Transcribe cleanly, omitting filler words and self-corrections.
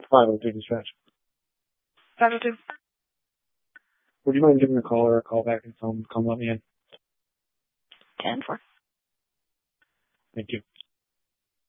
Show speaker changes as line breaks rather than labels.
502 dispatch.
502.
Would you mind giving a call or a call back and tell them to come let me in?
10-4.
Thank you.